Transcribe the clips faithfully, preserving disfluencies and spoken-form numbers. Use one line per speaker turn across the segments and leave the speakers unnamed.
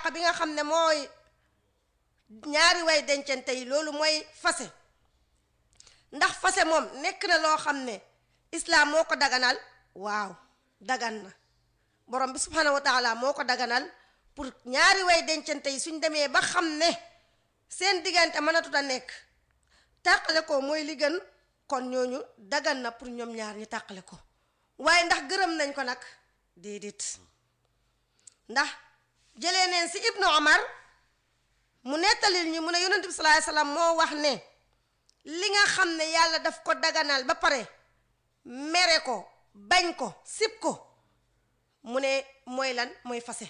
àq bi nga xam ne mooy ñaari way dencante yi loolu mooy fase ndax fase moom nekk na loo xam ne islaam moo ko daganal waaw dagan na borom bi subhanahu wa taala moo ko daganal pour ñaari way dencante yi suñ demee ba xam ne seen diggante mënatut a nekk tàqale ko mooy li gën kon ñooñu dagan na pour ñoom ñaar ñu tàqale ko waaye ndax gërëm nañ ko nag déedéet ndax jëlee neen si ibnu omar mu nettalil ñu mu ne yonent bi sallallahu alayhi wasallam moo wax ne li nga xam ne yàlla daf ko daganal ba pare mere ko bañ ko sib ko mu ne mooy lan mooy fase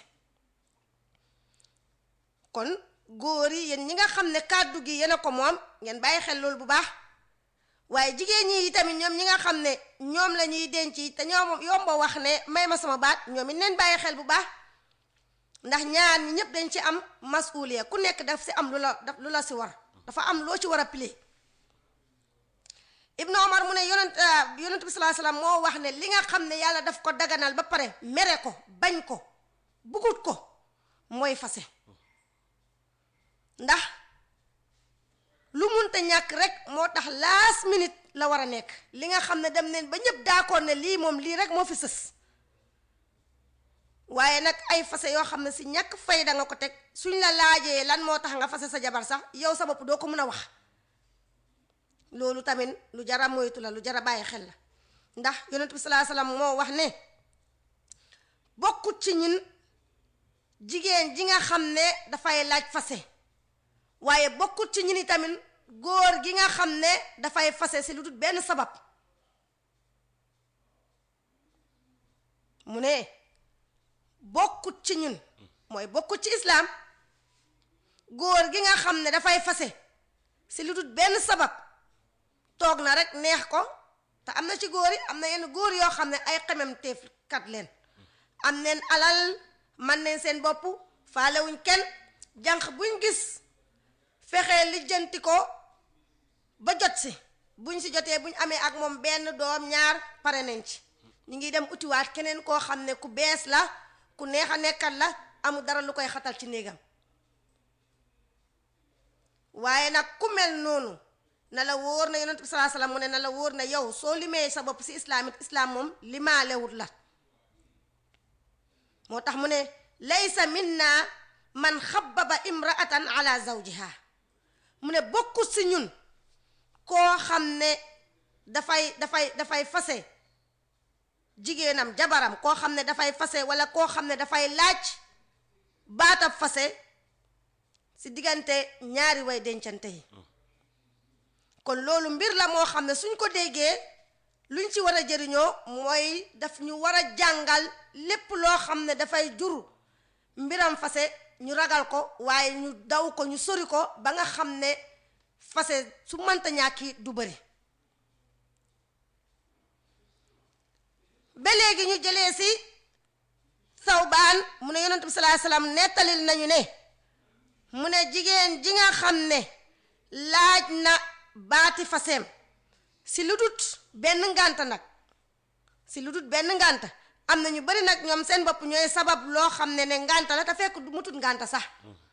kon góor yi yéen ñi nga xam ne kàddu gi yéen a ko moom ngeen bàyyi xel loolu bu baax waaye jigéen ñi tamit ñoom ñi nga xam ne ñoom la ñuy denc te ñoom yomba wax ne may ma sama baat ñoom it neen bàyyi xel bu baax ndax ñaar ñi ñëpp dañ ci am masuuliya ku nekk daf si am lu la lu la si war dafa am loo ci war a pile ibnu omar mu ne yonent yonent bi sallallahu alayhi wasallam moo wax ne li nga xam ne yàlla daf ko daganal ba pare mere ko bañ ko bugut ko mooy fase ndax lu munta ñàkk rek moo tax last minute la war a nekk li nga xam ne dem neen ba ñëpp d'accord ne lii moom lii rek moo fi sës waaye nag ay fase yoo xam ne si ñàkk fay da nga ko teg suñ la laajee lan moo tax nga fase sa jabar sax yow sa bopp doo ko mën a wax loolu tamit lu jara moytu la lu jara bàyyi xel la ndax yonent bi sallallahu alayhi wasallam moo wax ne bokkut ci ñun jigéen ji nga xam ne dafay laaj fase waaye bokkut ci ñun tamit góor gi nga xam ne dafay fase si lu dul benn sabab mu ne bokkut ci ñun mooy bokkut ci islaam góor gi nga xam ne dafay fase si lu dul benn sabab toog na rek neex ko te am na ci góor yi am na yenn góor yoo xam ne ay xemem teef kat leen am neen alal man neen seen bopp faalewuñ kenn jànq buñ gis fexe lijjanti ko ba jot si buñ si jotee buñ amee ak moom benn doom ñaar pare nañ ci ñu ngi dem utiwaat keneen koo xam ne ku bees la ku neex a nekkal la amul dara lu koy xatal ci néegam waaye nag ku mel noonu na la wóor na yonent bi sallallahu alayhi wasallam mu ne na la wóor na yow soo limee sa bopp si islaam it islaam moom limaalewut la moo tax mu ne laysa minna man xabbaba imraatan ala zawjiha mu ne bokkut si ñun koo xam ne dafay dafay dafay fase jigéenam jabaram koo xam ne dafay fase wala koo xam ne dafay laaj baatab fase si diggante ñaari way dencante yi kon loolu mbir la moo xam ne suñ ko déggee luñ ci war a jëriñoo mooy daf ñu war a jàngal lépp loo xam ne dafay jur mbiram fase ñu ragal ko waaye ñu daw ko ñu sori ko ba nga xam ne fase su mënta ñàkki du bëri ba léegi ñu jëlee si Sawbaan mu ne yonent bi sallallahu alayhi wasallam nettalil nañu ne mu ne jigéen ji nga xam ne laaj na baati faseem si lu dut benn ngànta nag si lu dut benn ngànta am na ñu bari nag ñoom seen bopp ñooy sabab loo xam ne ne ngànta la te fekk du mutut ngànta sax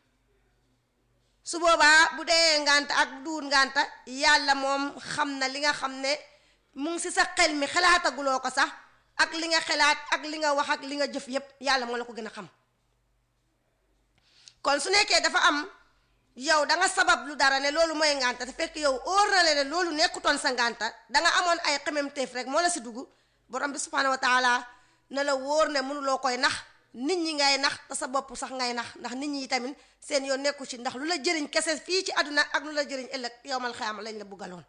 su boobaa bu dee ngànta ak bu duut ngànta yàlla moom xam na li nga xam ne mu ngi si sa xel mi xelaataguloo ko sax ak li nga xelaat ak li nga wax ak li nga jëf yépp yàlla moo la ko gën a xam kon su nekkee dafa am yow da nga sabab lu dara ne loolu mooy ngànta te fekk yow óor na le ne loolu nekkutoon sa ngànta da nga amoon ay xememteef rek moo la si dugg borom bi subhanahu wa taala ne la wóor ne mënuloo koy nax nit ñi ngay nax te sa bopp sax ngay nax ndax nit ñi tamit seen yoon nekku ci ndax lu la jëriñ kese fii ci àdduna ak lu la jëriñ ëllëg yowmal xiyaama lañ la buggaloon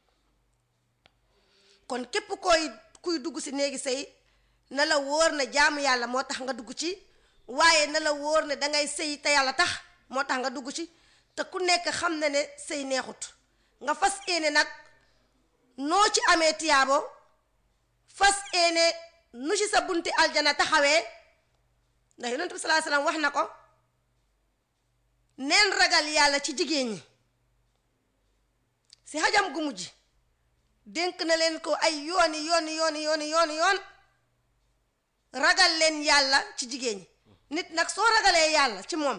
kon képp koy kuy dugg si néegi sëy na la wóor ne jaamu yàlla moo tax nga dugg ci waaye na la wóor ne dangay sëy te yàlla tax moo tax nga dugg ci te ku nekk xam na ne sëy neexut nga fas yéene nag noo ci amee tiyaabo fas yéene nu ci sa bunti aljana taxawee ndax yonent bi sallallahu alayhi wasallam wax na ko neen ragal yàlla ci jigéen ñi si xajam gu mujj dénk na leen ko ay yooni yooni yooni yooni yooni yoon ragal leen yàlla ci jigéen ñi nit nag soo ragalee yàlla ci moom